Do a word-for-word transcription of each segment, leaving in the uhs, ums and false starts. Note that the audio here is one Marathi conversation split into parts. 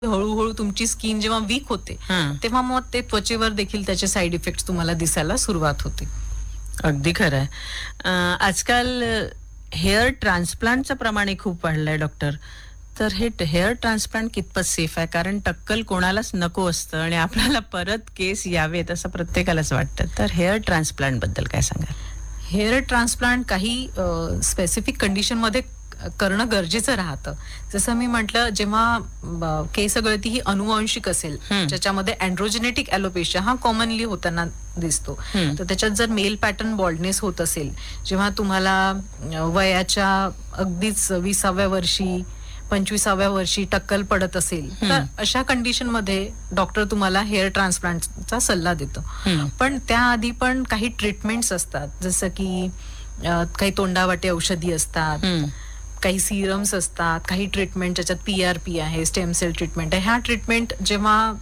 हळूहळू तुमची स्किन जेव्हा वीक होते हं. तेव्हा मग ते त्वचेवर देखील त्याचे साइड इफेक्ट्स तुम्हाला दिसायला सुरुवात होते. अगदी खरं आहे. अ, आजकाल हेअर ट्रान्सप्लांटचं प्रमाण खूप वाढलंय डॉक्टर. तर हे हेअर ट्रान्सप्लांट कितपत सेफ आहे? कारण टक्कल कोणालाच नको असतं आणि आपल्याला परत केस यावेत असं प्रत्येकालाच वाटतं. तर हेअर ट्रान्सप्लांट बद्दल काय सांगाल? हेअर ट्रान्सप्लांट काही स्पेसिफिक कंडिशनमध्ये करणं गरजेचं राहतं. जसं मी म्हटलं, जेव्हा ब- केस गळती ही अनुवांशिक असेल, हं. ज्याच्यामध्ये अँड्रोजेनेटिक ॲलोपेशिया हा कॉमनली होताना दिसतो, हं. तर त्याच्यात जर मेल पॅटर्न बॉल्डनेस होत असेल, जेव्हा तुम्हाला अ, वयाच्या अगदीच विसाव्या वर्षी पंचवीसाव्या वर्षी टक्कल पडत असेल, तर हं. अशा कंडिशनमध्ये डॉक्टर तुम्हाला हेअर ट्रान्सप्लांटचा सल्ला देतो. हं. पण त्याआधी पण काही ट्रीटमेंट्स असतात, जसं की अ, काही तोंडावाटे औषधी असतात, हं. काही सिरम्स असतात, काही ट्रीटमेंट ज्याच्यात पी आर पी आहे, स्टेम सेल ट्रीटमेंट आहे. ह्या ट्रीटमेंट जेव्हा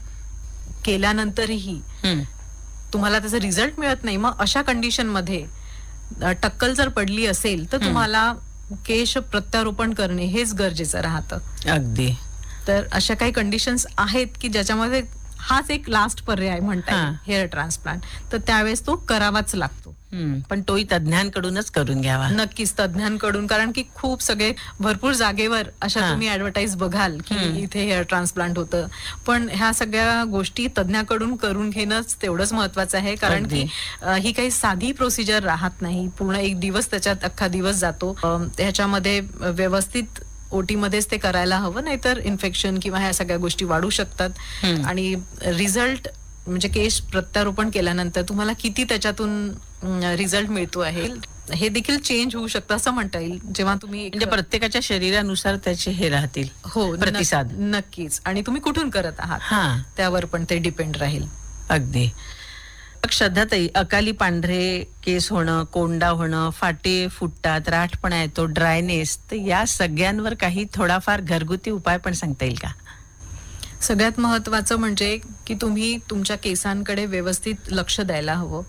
केल्यानंतरही हं. तुम्हाला त्याचा रिझल्ट मिळत नाही, मग अशा कंडिशनमध्ये अ, टक्कल जर पडली असेल तर हं. तुम्हाला केश प्रत्यारोपण करणे हेच गरजेचं राहतं. अगदी. तर अशा काही कंडिशन्स आहेत की ज्याच्यामध्ये हाच एक लास्ट पर्याय म्हणता येईल हां. Hair transplant. तर त्यावेळेस तो करावाच लागतो. हं. पण तोही तज्ञांकडूनच करून घ्यावा. नक्कीच तज्ञांकडून, कारण की खूप सगळे भरपूर जागेवर अशा हां. तुम्ही ऍडव्हर्टाईज बघाल की हं. इथे हेअर ट्रान्सप्लांट होतं. पण ह्या सगळ्या गोष्टी तज्ञाकडून करून घेणंच तेवढंच महत्वाचं आहे, कारण की अगदी. अ, ही काही साधी प्रोसिजर राहत नाही. पूर्ण एक दिवस त्याच्यात अख्खा दिवस जातो. अ, ह्याच्यामध्ये व्यवस्थित ओटी मध्येच ते करायला हवं, नाहीतर इन्फेक्शन किंवा ह्या सगळ्या गोष्टी वाढू शकतात. हं. आणि रिझल्ट म्हणजे केश प्रत्यारोपण केल्यानंतर तुम्हाला किती त्याच्यातून रिझल्ट मिळतो आहे हे देखील चेंज होऊ शकतं असं म्हणता येईल. जेव्हा तुम्ही एक- म्हणजे प्रत्येकाच्या शरीरानुसार त्याचे हे राहतील हो न- प्रतिसाद. नक्कीच. आणि तुम्ही कुठून करत आहात हां. त्यावर पण ते डिपेंड राहील. अगदी. मग श्रद्धाताई, अकाली पांढरे केस होणं, कोंडा होणं, फाटे फुटतात, राठपणा येतो, ड्रायनेस, तर या सगळ्यांवर काही थोडाफार घरगुती उपाय पण सांगता येईल का? सगळ्यात महत्वाचं म्हणजे की तुम्ही तुमच्या केसांकडे व्यवस्थित लक्ष द्यायला हवं.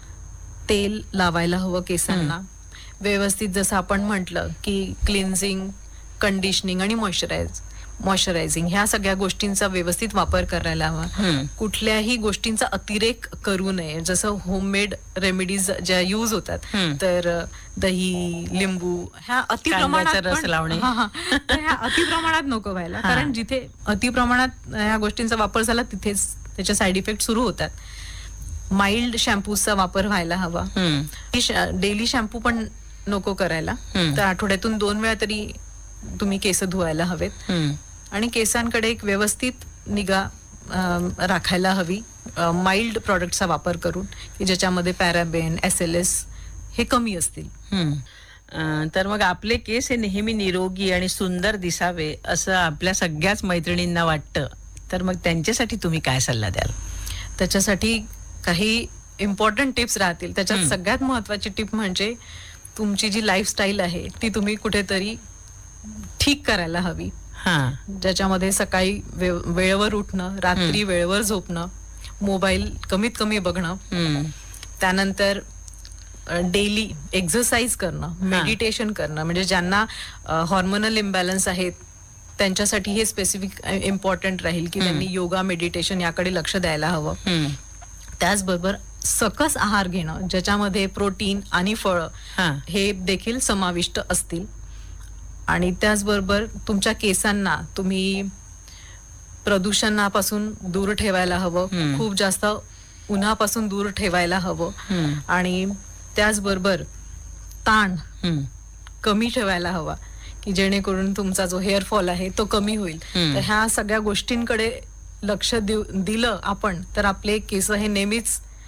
तेल लावायला हवं केसांना व्यवस्थित. जसं आपण म्हटलं की क्लिन्झिंग, कंडिशनिंग आणि मॉइश्चराइज मॉइश्चरायझिंग ह्या सगळ्या गोष्टींचा व्यवस्थित वापर करायला हवा. हं. कुठल्याही गोष्टींचा अतिरेक करू नये. जसं होममेड रेमेडीज ज्या यूज होतात, हं. तर अ, दही, लिंबू ह्या अतिप्रमाणात कांद्याचा रस पण लावणे. हां, हां. तर ह्या अतिप्रमाणात नको व्हायला, हां. कारण जिथे अतिप्रमाणात ह्या गोष्टींचा वापर झाला तिथेच त्याचे साईड इफेक्ट सुरू होतात. माइल्ड शॅम्पूचा वापर व्हायला हवा. हं. डेली शॅम्पू पण नको करायला. हं. तर आठवड्यातून दोन वेळा तरी तुम्ही केस धुवायला हवेत. हं. आणि केसांकडे एक व्यवस्थित निगा अम, राखायला हवी, माइल्ड प्रॉडक्टचा वापर करून, की ज्याच्यामध्ये पॅराबेन, एस एल एस हे कमी असतील. हं. अ, तर मग आपले केस हे नेहमी निरोगी आणि सुंदर दिसावे असं आपल्या सगळ्याच मैत्रिणींना वाटतं. तर मग त्यांच्यासाठी तुम्ही काय सल्ला द्याल? त्याच्यासाठी काही इम्पॉर्टंट टिप्स राहतील. त्याच्यात हं. सगळ्यात महत्वाची टिप म्हणजे तुमची जी लाईफस्टाईल आहे ती तुम्ही कुठेतरी ठीक करायला हवी. हां. ज्याच्यामध्ये सकाळी वे- वेळेवर उठणं, रात्री वेळेवर झोपणं, मोबाईल कमीत कमी बघणं, हं. त्यानंतर डेली एक्सरसाइज करणं, मेडिटेशन करणं. म्हणजे ज्यांना हॉर्मोनल इम्बॅलन्स आहेत त्यांच्यासाठी हे स्पेसिफिक इम्पॉर्टंट राहील की त्यांनी योगा, मेडिटेशन याकडे लक्ष द्यायला हवं. हं. त्याचबरोबर सकस आहार घेणं, ज्याच्यामध्ये प्रोटीन आणि फळं हां. हे देखील समाविष्ट असतील. आणि त्याचबरोबर तुमच्या केसांना तुम्ही प्रदूषणापासून दूर ठेवायला हवं. हं. खूप जास्त उन्हापासून दूर ठेवायला हवं. हं. आणि त्याचबरोबर ताण हं. कमी ठेवायला हवा, की जेणेकरून तुमचा जो हेअर फॉल आहे तो कमी होईल. हं. तर ह्या सगळ्या गोष्टींकडे लक्ष देऊ दिलं आपण तर आपले केस हे नेहमीच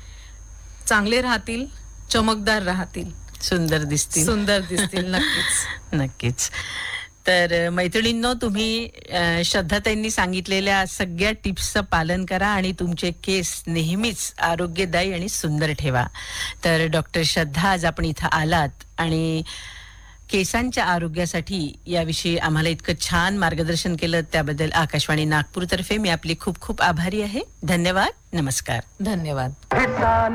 चांगले राहतील, चमकदार राहतील, सुंदर दिसतील. सुंदर दिसतील. नक्कीच. नक्कीच. तर अ, मैत्रिणींनो, तुम्ही अ, श्रद्धाताईंनी सांगितलेल्या सगळ्या टिप्सचं पालन करा आणि तुमचे केस नेहमीच आरोग्यदायी आणि सुंदर ठेवा. तर डॉक्टर श्रद्धा, आज आपण इथं आलात आणि केसांच्या आरोग्यासाठी याविषयी आम्हाला इतकं छान मार्गदर्शन केलं, त्याबद्दल आकाशवाणी नागपूरतर्फे मी आपली खूप खूप आभारी आहे. धन्यवाद. नमस्कार. धन्यवाद.